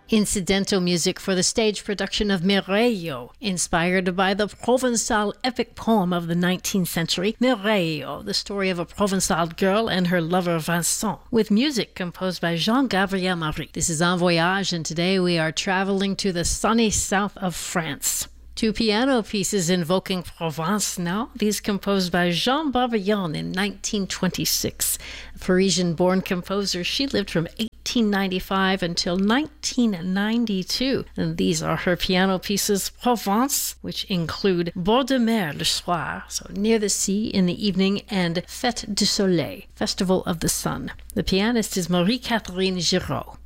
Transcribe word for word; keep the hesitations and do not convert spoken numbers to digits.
Incidental music for the stage production of Mireio, inspired by the Provençal epic poem of the nineteenth century, Mireio, the story of a Provençal girl and her lover Vincent, with music composed by Jean-Gabriel Marie. This is En Voyage, and today we are traveling to the sunny south of France. Two piano pieces invoking Provence now, these composed by Jean Barbillon in nineteen twenty-six. A Parisian-born composer, she lived from eighteen ninety-five until nineteen ninety-two. And these are her piano pieces, Provence, which include Bord de Mer le soir, so near the sea in the evening, and Fête du Soleil, Festival of the Sun. The pianist is Marie-Catherine Giraud.